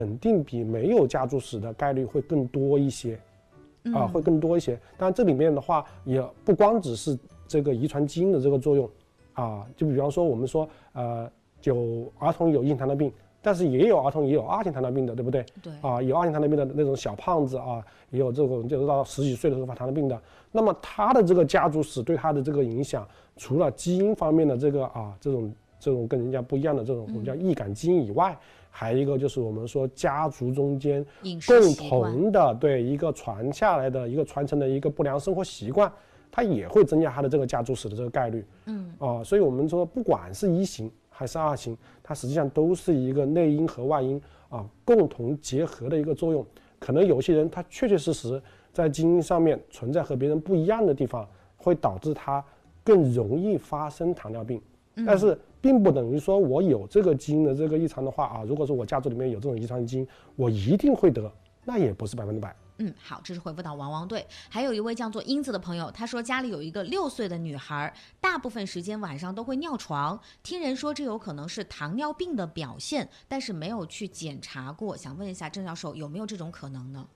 肯定比没有家族史的概率会更多一些，会更多一些。当然这里面的话也不光只是这个遗传基因的这个作用，就比方说我们说有儿童有一型糖尿病，但是也有儿童也有二型糖尿病的，对不对？ 对。 有二型糖尿病的那种小胖子也有这种就是到10几岁的时候发糖尿病的。那么他的这个家族史对他的这个影响，除了基因方面的这个这种跟人家不一样的这种我们叫易感基因以外，还有一个就是我们说家族中间共同的对一个传下来的一个传承的一个不良生活习惯，它也会增加他的这个家族史的这个概率。所以我们说不管是1型还是2型，它实际上都是一个内因和外因共同结合的一个作用。可能有些人他确确实实在基因上面存在和别人不一样的地方，会导致他更容易发生糖尿病。但是并不等于说我有这个基因的这个异常的话如果说我家族里面有这种遗传基因，我一定会得，那也不是100%。 好，这是回复到王王队。还有一位叫做英子的朋友，他说家里有一个6岁的女孩，大部分时间晚上都会尿床，听人说这有可能是糖尿病的表现，但是没有去检查过，想问一下郑教授有没有这种可能呢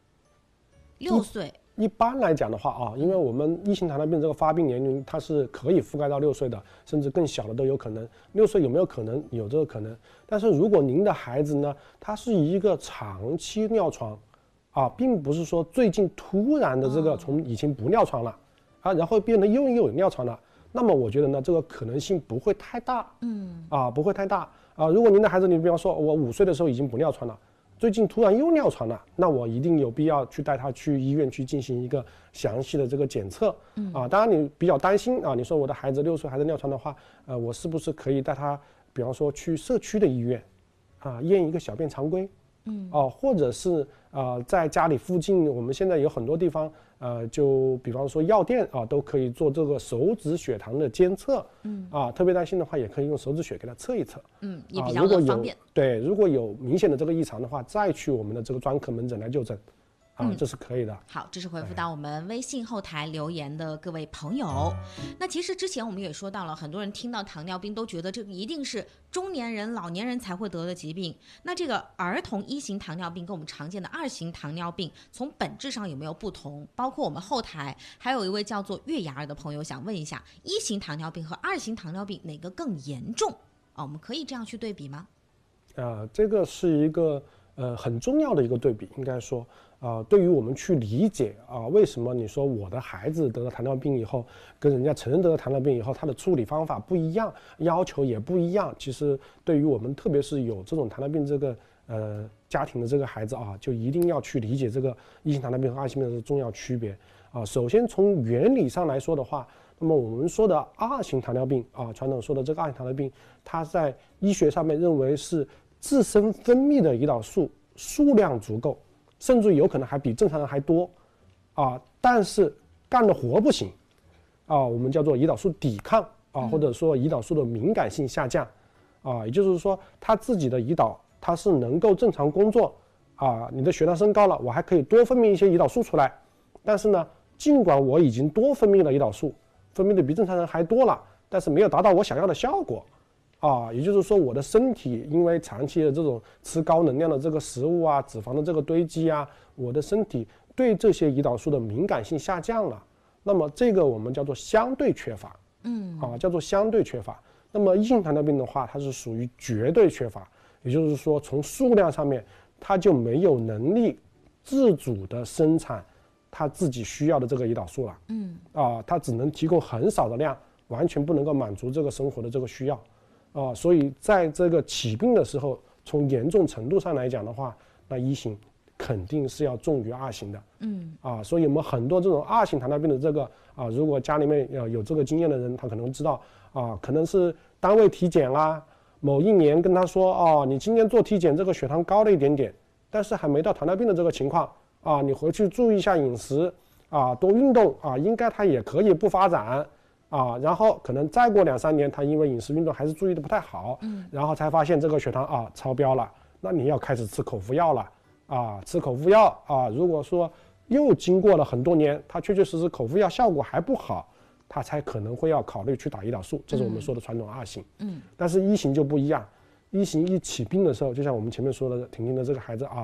？6岁一般来讲的话因为我们1型糖尿病这个发病年龄它是可以覆盖到6岁的，甚至更小的都有可能。6岁有没有可能？有这个可能。但是如果您的孩子呢，他是一个长期尿床并不是说最近突然的这个从以前不尿床了然后变得又有尿床了，那么我觉得呢这个可能性不会太大。不会太大如果您的孩子，你比方说我5岁的时候已经不尿床了，最近突然又尿床了，那我一定有必要去带他去医院去进行一个详细的这个检测。当然你比较担心你说我的孩子6岁还在尿床的话，我是不是可以带他比方说去社区的医院验一个小便常规。或者是在家里附近，我们现在有很多地方就比方说药店都可以做这个手指血糖的监测。特别担心的话，也可以用手指血给它测一测。 也比较的方便。 对，如果有明显的这个异常的话，再去我们的这个专科门诊来就诊。这是可以的。 好，这是回复到我们微信后台留言的各位朋友。那其实之前我们也说到了，很多人听到糖尿病都觉得这个一定是中年人、老年人才会得的疾病。那这个儿童1型糖尿病跟我们常见的2型糖尿病从本质上有没有不同？包括我们后台还有一位叫做月牙儿的朋友想问一下，1型糖尿病和2型糖尿病哪个更严重？我们可以这样去对比吗？ 这个是一个很重要的一个对比，应该说对于我们去理解为什么你说我的孩子得了糖尿病以后跟人家成人得了糖尿病以后他的处理方法不一样，要求也不一样，其实对于我们特别是有这种糖尿病这个家庭的这个孩子就一定要去理解这个1型糖尿病和2型病的重要区别首先从原理上来说的话，那么我们说的2型糖尿病传统说的这个2型糖尿病，它在医学上面认为是自身分泌的胰岛素数量足够，甚至有可能还比正常人还多但是干的活不行我们叫做胰岛素抵抗或者说胰岛素的敏感性下降也就是说他自己的胰岛它是能够正常工作你的血糖升高了，我还可以多分泌一些胰岛素出来，但是呢尽管我已经多分泌了胰岛素，分泌的比正常人还多了，但是没有达到我想要的效果也就是说我的身体因为长期的这种吃高能量的这个食物脂肪的这个堆积我的身体对这些胰岛素的敏感性下降了，那么这个我们叫做相对缺乏叫做相对缺乏。那么1型糖尿病的话，它是属于绝对缺乏，也就是说从数量上面它就没有能力自主的生产它自己需要的这个胰岛素了它只能提供很少的量，完全不能够满足这个生活的这个需要所以在这个起病的时候，从严重程度上来讲的话，那1型肯定是要重于2型的。所以我们很多这种2型糖尿病的这个如果家里面有这个经验的人，他可能知道可能是单位体检某一年跟他说你今天做体检这个血糖高了一点点，但是还没到糖尿病的这个情况你回去注意一下饮食多运动应该他也可以不发展。然后可能再过2、3年，他因为饮食运动还是注意的不太好，然后才发现这个血糖超标了，那你要开始吃口服药了吃口服药如果说又经过了很多年，他确确实实口服药效果还不好，他才可能会要考虑去打胰岛素，这是我们说的传统2型。但是1型就不一样 1型一起病的时候，就像我们前面说的婷婷的这个孩子啊，